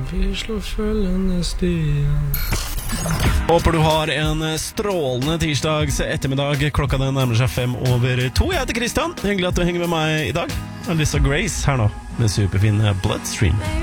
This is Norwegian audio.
Vi slår følgende stier. Håper du har en strålende tirsdags ettermiddag. Klokka den nærmer seg 2:05. Jeg heter Kristian, hyggelig at du henger med meg i dag. Alyssa Grace her nå med superfin Bloodstream.